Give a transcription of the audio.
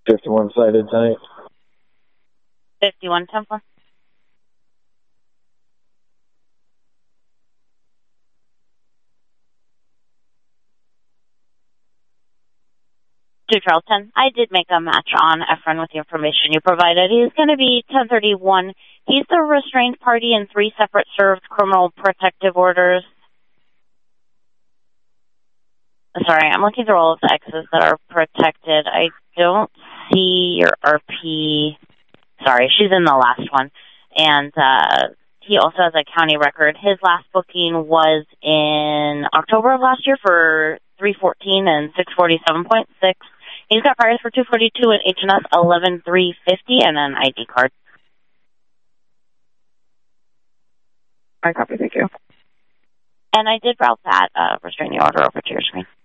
51 cited tonight. 51 Templar. To Charlton, I did make a match on Efren with the information you provided. He's going to be 1031. He's the restrained party in 3 separate served criminal protective orders. Sorry, I'm looking through all of the X's that are protected. I don't see your RP. Sorry, she's in the last one. And he also has a county record. His last booking was in October of last year for 314 and 647.6. He's got priors for 242 and HNS 11350 and an ID card. I copy, thank you. And I did route that restraining order over to your screen.